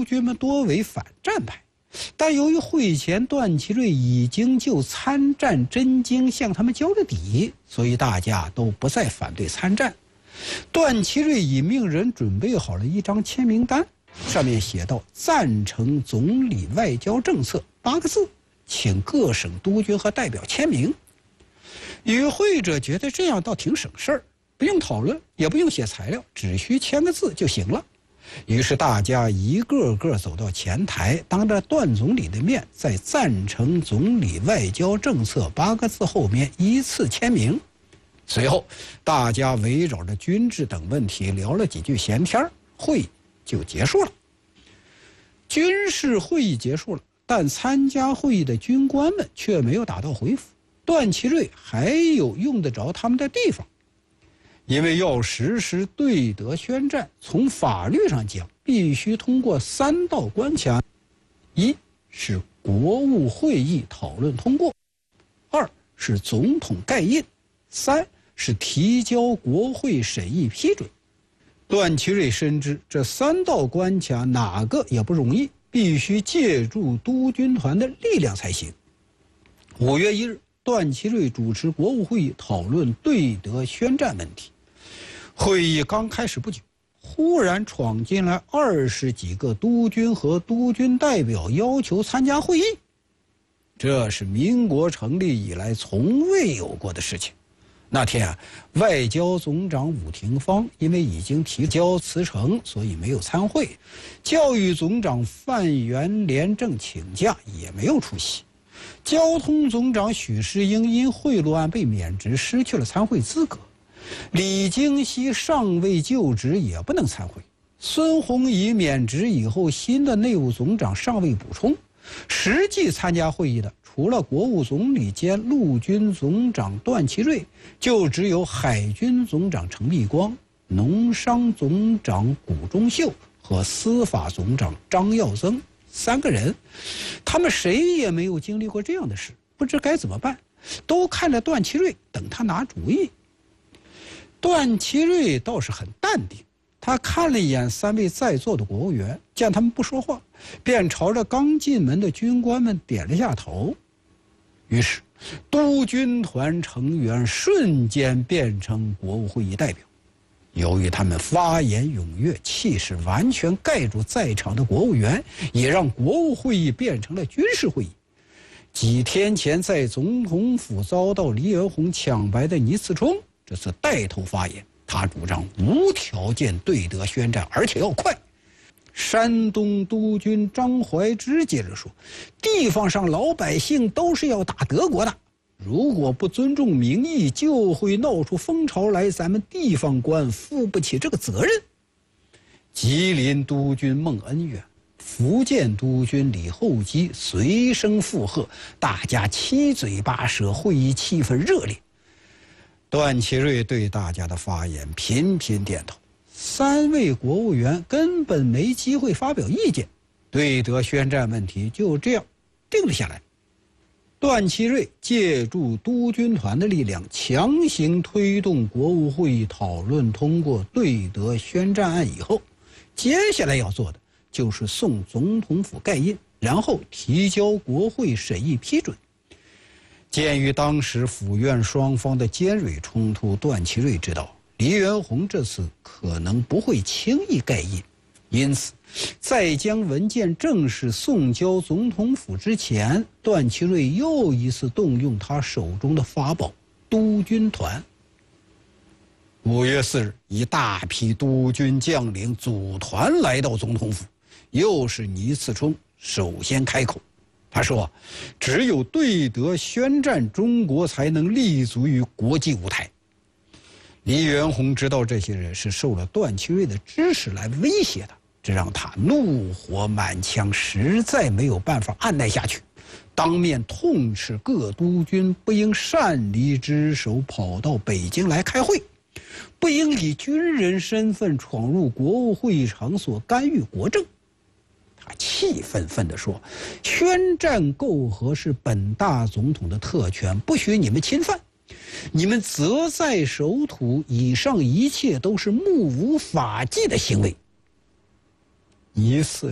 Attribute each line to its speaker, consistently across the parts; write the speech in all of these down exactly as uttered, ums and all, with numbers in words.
Speaker 1: 督军们多为反战派，但由于会前段祺瑞已经就参战真经向他们交了底，所以大家都不再反对参战。段祺瑞已命人准备好了一张签名单，上面写道赞成总理外交政策八个字，请各省督军和代表签名。与会者觉得这样倒挺省事儿，不用讨论，也不用写材料，只需签个字就行了。于是大家一个个走到前台，当着段总理的面，在赞成总理外交政策八个字后面依次签名。随后大家围绕着军制等问题聊了几句闲天，会议就结束了。军事会议结束了，但参加会议的军官们却没有打道回府。段祺瑞还有用得着他们的地方，因为要实施对德宣战，从法律上讲必须通过三道关卡：一是国务会议讨论通过，二是总统盖印，三是提交国会审议批准。段祺瑞深知这三道关卡哪个也不容易，必须借助督军团的力量才行。五月一日，段祺瑞主持国务会议讨论对德宣战问题。会议刚开始不久，忽然闯进来二十几个督军和督军代表，要求参加会议。这是民国成立以来从未有过的事情。那天啊，外交总长伍廷芳因为已经提交辞呈，所以没有参会。教育总长范元廉正请假，也没有出席。交通总长许世英因贿赂案被免职，失去了参会资格。李京熙尚未就职，也不能参会。孙洪仪免职以后，新的内务总长尚未补充。实际参加会议的，除了国务总理兼陆军总长段祺瑞，就只有海军总长程璧光、农商总长谷中秀和司法总长张耀增三个人。他们谁也没有经历过这样的事，不知该怎么办，都看着段祺瑞，等他拿主意。段祺瑞倒是很淡定，他看了一眼三位在座的国务员，见他们不说话，便朝着刚进门的军官们点了下头。于是督军团成员瞬间变成国务会议代表。由于他们发言踊跃，气势完全盖住在场的国务员，也让国务会议变成了军事会议。几天前在总统府遭到黎元洪抢白的倪次冲这次带头发言，他主张无条件对德宣战，而且要快。山东督军张怀之接着说，地方上老百姓都是要打德国的，如果不尊重民意，就会闹出风潮来，咱们地方官负不起这个责任。吉林督军孟恩远、福建督军李厚基随声附和，大家七嘴八舌，会议气氛热烈。段祺瑞对大家的发言频频点头，三位国务员根本没机会发表意见，对德宣战问题就这样定了下来。段祺瑞借助督军团的力量，强行推动国务会议讨论通过对德宣战案以后，接下来要做的就是送总统府盖印，然后提交国会审议批准。鉴于当时府院双方的尖锐冲突，段祺瑞知道黎元洪这次可能不会轻易盖印，因此在将文件正式送交总统府之前，段祺瑞又一次动用他手中的法宝督军团。五月四日，一大批督军将领组团来到总统府，又是倪次冲首先开口。他说，只有对德宣战，中国才能立足于国际舞台。黎元洪知道这些人是受了段祺瑞的支持来威胁的，这让他怒火满腔，实在没有办法按耐下去，当面痛斥各督军不应擅离职守，跑到北京来开会，不应以军人身份闯入国务会议场所干预国政。他气愤愤地说，宣战媾和是本大总统的特权，不许你们侵犯，你们责在守土，以上一切都是目无法纪的行为。倪次冲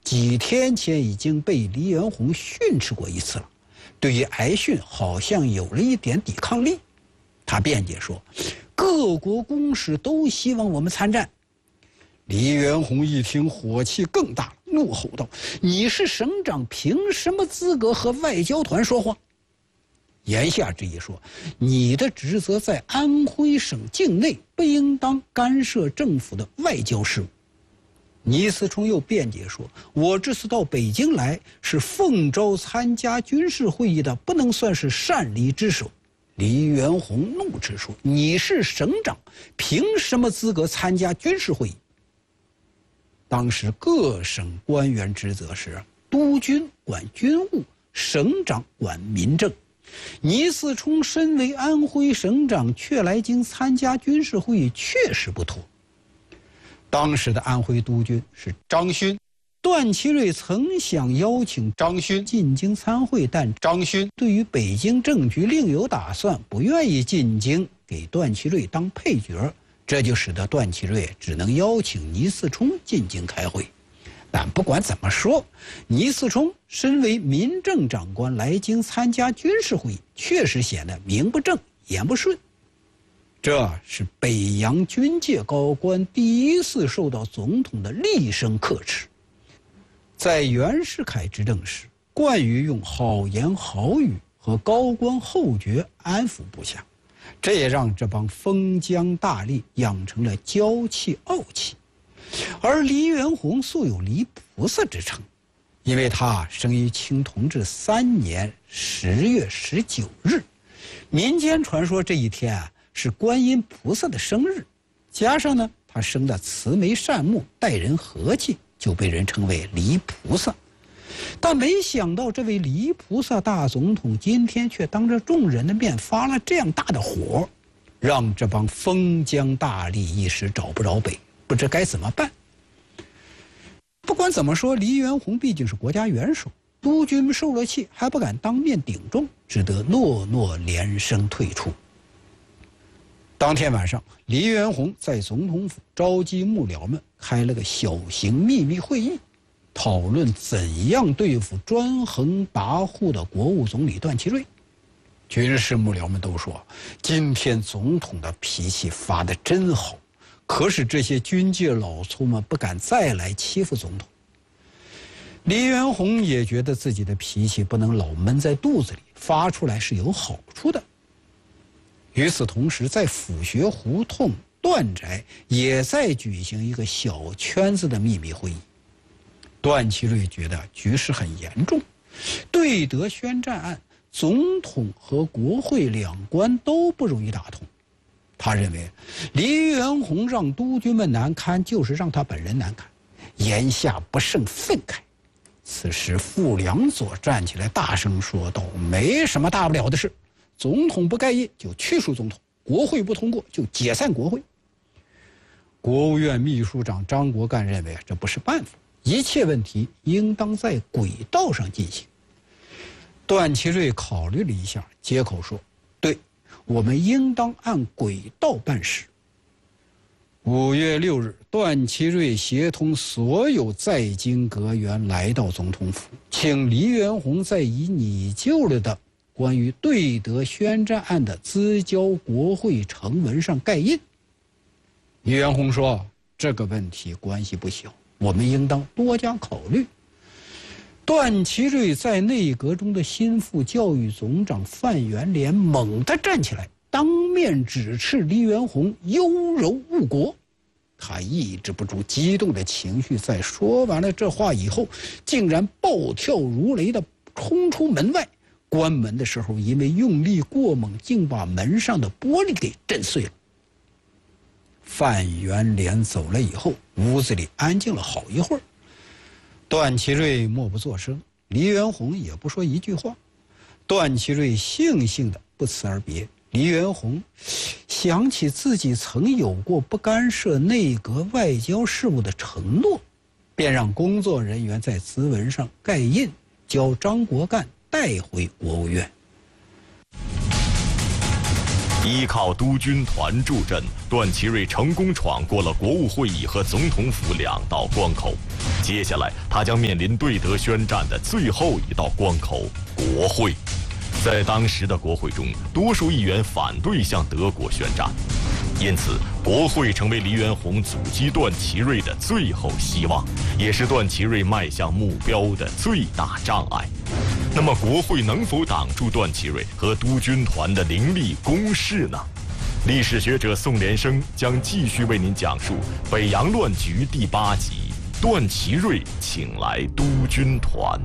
Speaker 1: 几天前已经被黎元洪训斥过一次了，对于挨训好像有了一点抵抗力。他辩解说，各国公使都希望我们参战。黎元洪一听，火气更大了，怒吼道：“你是省长，凭什么资格和外交团说话？”言下之意说，你的职责在安徽省境内，不应当干涉政府的外交事务。倪嗣冲又辩解说，我这次到北京来是奉召参加军事会议的，不能算是擅离职守。黎元洪怒斥说，你是省长，凭什么资格参加军事会议？当时各省官员职责是，督军管军务，省长管民政。倪嗣冲身为安徽省长，却来京参加军事会议，确实不妥。当时的安徽督军是张勋，段祺瑞曾想邀请张勋进京参会，但张勋对于北京政局另有打算，不愿意进京，给段祺瑞当配角，这就使得段祺瑞只能邀请倪嗣冲进京开会。但不管怎么说，倪嗣冲身为民政长官来京参加军事会议，确实显得名不正言不顺。这是北洋军界高官第一次受到总统的厉声呵斥。在袁世凯执政时，惯于用好言好语和高官厚爵安抚部下，这也让这帮封疆大吏养成了娇气傲气。而黎元洪素有黎菩萨之称，因为他生于清同治三年十月十九日，民间传说这一天啊是观音菩萨的生日，加上呢他生的慈眉善目，待人和气，就被人称为黎菩萨。但没想到这位黎菩萨大总统今天却当着众人的面发了这样大的火，让这帮封疆大吏一时找不着北，不知该怎么办。不管怎么说，黎元洪毕竟是国家元首，督军们受了气还不敢当面顶众，只得诺诺连声退出。当天晚上，黎元洪在总统府召集幕僚们开了个小型秘密会议，讨论怎样对付专横跋扈的国务总理段祺瑞。军事幕僚们都说，今天总统的脾气发得真好，可使这些军界老粗们不敢再来欺负总统。黎元洪也觉得自己的脾气不能老闷在肚子里，发出来是有好处的。与此同时，在府学胡同段宅也在举行一个小圈子的秘密会议。段祺瑞觉得局势很严重，对德宣战案，总统和国会两关都不容易打通。他认为黎元洪让督军们难堪，就是让他本人难堪，言下不胜愤慨。此时傅良佐站起来大声说道，没什么大不了的事，总统不盖印就去除总统，国会不通过就解散国会。国务院秘书长张国干认为这不是办法，一切问题应当在轨道上进行。段祺瑞考虑了一下，接口说，对，我们应当按轨道办事。五月六日，段祺瑞协同所有在京阁员来到总统府，请黎元洪在已拟就了的关于对德宣战案的咨交国会呈文上盖印。黎元洪说，这个问题关系不小，我们应当多加考虑。段祺瑞在内阁中的心腹教育总长范元濂猛地站起来，当面指斥黎元洪优柔误国。他抑制不住激动的情绪，在说完了这话以后，竟然暴跳如雷地冲出门外。关门的时候，因为用力过猛，竟把门上的玻璃给震碎了。范元濂走了以后，屋子里安静了好一会儿。段祺瑞默不作声，黎元洪也不说一句话。段祺瑞悻悻地不辞而别。黎元洪想起自己曾有过不干涉内阁外交事务的承诺，便让工作人员在咨文上盖印，交张国干带回国务院。
Speaker 2: 依靠督军团助阵，段祺瑞成功闯过了国务会议和总统府两道关口。接下来，他将面临对德宣战的最后一道关口——国会。在当时的国会中，多数议员反对向德国宣战，因此，国会成为黎元洪阻击段祺瑞的最后希望，也是段祺瑞迈向目标的最大障碍。那么，国会能否挡住段祺瑞和督军团的凌厉攻势呢？历史学者宋连生将继续为您讲述《北洋乱局》第八集：段祺瑞请来督军团。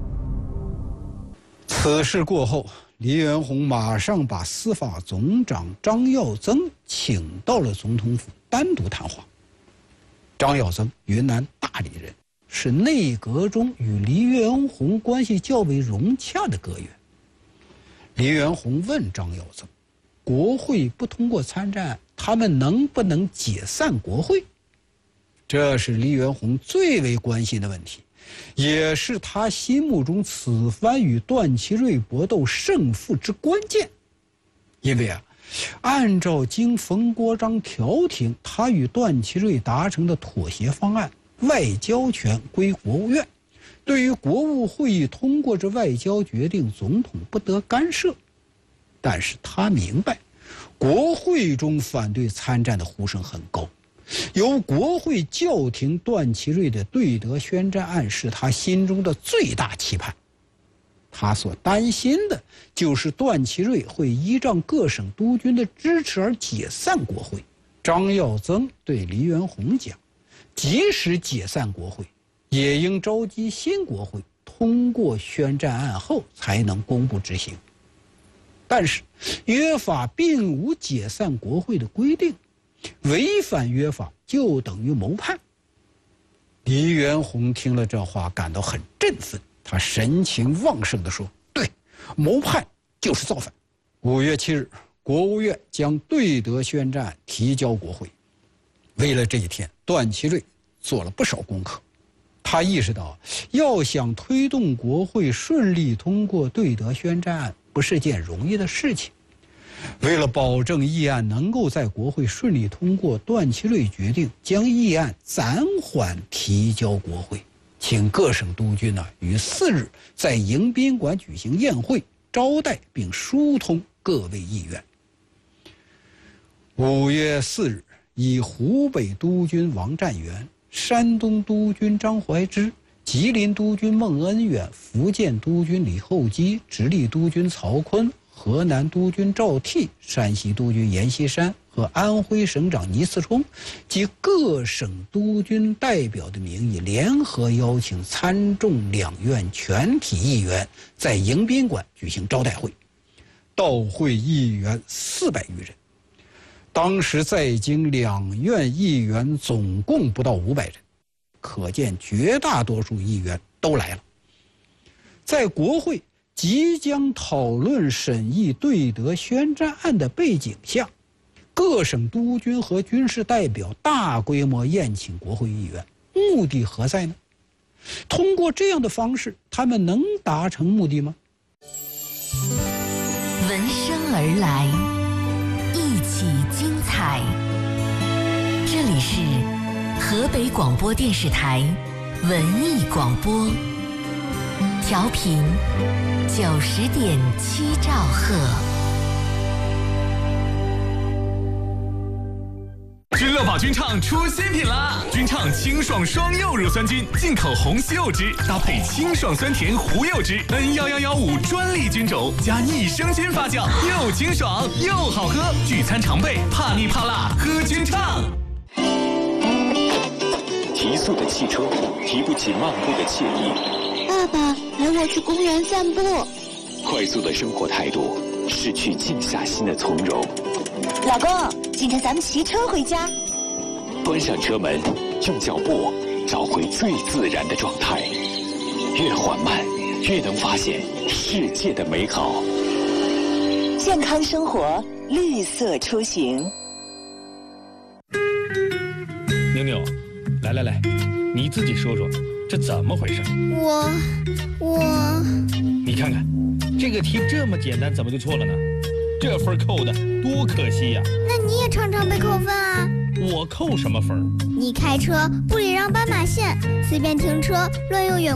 Speaker 1: 此事过后，黎元洪马上把司法总长张耀增请到了总统府单独谈话。张耀增，云南大理人，是内阁中与黎元洪关系较为融洽的阁员。黎元洪问张耀增：“国会不通过参战案，他们能不能解散国会？”这是黎元洪最为关心的问题，也是他心目中此番与段祺瑞搏斗胜负之关键。因为啊，按照经冯国璋调停，他与段祺瑞达成的妥协方案，外交权归国务院，对于国务会议通过这外交决定，总统不得干涉。但是他明白，国会中反对参战的呼声很高，由国会叫停段祺瑞的对德宣战案是他心中的最大期盼。他所担心的就是段祺瑞会依仗各省督军的支持而解散国会。张耀增对黎元洪讲，即使解散国会，也应召集新国会，通过宣战案后才能公布执行。但是约法并无解散国会的规定，违反约法就等于谋叛。黎元洪听了这话，感到很振奋，他神情旺盛地说：“对，谋叛就是造反。”五月七日，国务院将对德宣战案提交国会。为了这一天，段祺瑞做了不少功课。他意识到，要想推动国会顺利通过对德宣战案，不是件容易的事情。为了保证议案能够在国会顺利通过，段祺瑞决定将议案暂缓提交国会，请各省督军呢、啊、于四日在迎宾馆举行宴会，招待并疏通各位议员。五月四日，以湖北督军王占元、山东督军张怀之、吉林督军孟恩远、福建督军李厚基、直隶督军曹锟、河南督军赵倜、山西督军阎锡山和安徽省长倪嗣冲及各省督军代表的名义，联合邀请参众两院全体议员在迎宾馆举行招待会，到会议员四百余人。当时在京两院议员总共不到五百人，可见绝大多数议员都来了。在国会即将讨论审议对德宣战案的背景下，各省督军和军事代表大规模宴请国会议员，目的何在呢？通过这样的方式，他们能达成目的吗？
Speaker 3: 闻声而来，一起精彩。这里是河北广播电视台文艺广播，调频九十点七兆赫。
Speaker 4: 君乐宝君畅出新品啦！君畅清爽双柚乳酸菌，进口红西柚汁，搭配清爽酸甜胡柚汁 N 一一一五专利菌种，加益生菌发酵，又清爽又好喝。聚餐常备，怕腻怕辣，喝君畅。
Speaker 5: 提速的汽车，提不起漫步的惬意。
Speaker 6: 爸爸，陪我去公园散步。
Speaker 5: 快速的生活态度，失去静下心的从容。
Speaker 6: 老公，今天咱们骑车回家。
Speaker 5: 关上车门，用脚步找回最自然的状态。越缓慢，越能发现世界的美好。
Speaker 6: 健康生活，绿色出行。
Speaker 7: 妞妞，来来来，你自己说说，这怎么回事？
Speaker 8: 我我，
Speaker 7: 你看看，这个题这么简单，怎么就错了呢？ 这分扣的多可惜呀！
Speaker 8: 那你也常常被扣分啊？
Speaker 7: 我扣什么分？
Speaker 8: 你开车不礼让斑马线，随便停车，乱用远